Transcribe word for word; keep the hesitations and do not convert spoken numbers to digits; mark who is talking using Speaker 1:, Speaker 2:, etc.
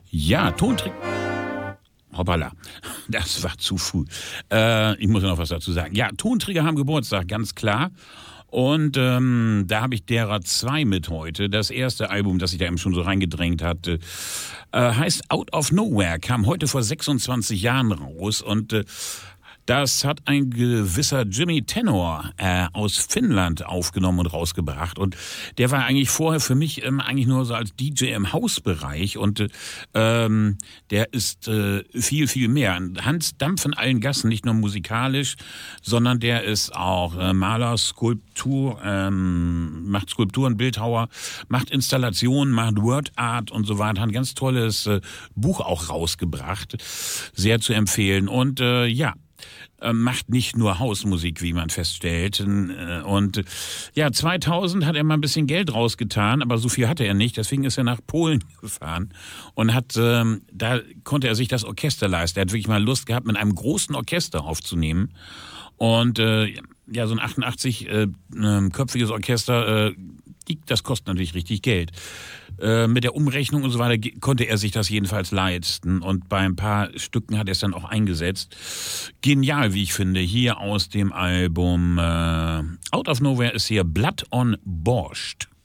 Speaker 1: Ja, Tonträger. Hoppala, das war zu früh. Äh, ich muss noch was dazu sagen. Ja, Tonträger haben Geburtstag, ganz klar. Und ähm, da habe ich derer zwei mit heute. Das erste Album, das ich da eben schon so reingedrängt hatte, äh, heißt Out of Nowhere, kam heute vor sechsundzwanzig Jahren raus. Und äh, das hat ein gewisser Jimmy Tenor äh, aus Finnland aufgenommen und rausgebracht. Und der war eigentlich vorher für mich ähm, eigentlich nur so als D J im Hausbereich. Und ähm, der ist äh, viel, viel mehr. Hans Dampf in allen Gassen, nicht nur musikalisch, sondern der ist auch äh, Maler, Skulptur, ähm, macht Skulpturen, Bildhauer, macht Installationen, macht Word Art und so weiter. Hat ein ganz tolles äh, Buch auch rausgebracht. Sehr zu empfehlen. Und äh, ja, macht nicht nur Hausmusik, wie man feststellt. Und ja, zweitausend hat er mal ein bisschen Geld rausgetan, aber so viel hatte er nicht. Deswegen ist er nach Polen gefahren und hat, ähm, da konnte er sich das Orchester leisten. Er hat wirklich mal Lust gehabt, mit einem großen Orchester aufzunehmen. Und äh, ja, so ein achtundachtzig-köpfiges Orchester, äh, die, das kostet natürlich richtig Geld. Äh, mit der Umrechnung und so weiter konnte er sich das jedenfalls leisten. Und bei ein paar Stücken hat er es dann auch eingesetzt. Genial, wie ich finde. Hier aus dem Album äh, Out of Nowhere ist hier Blood on Borscht.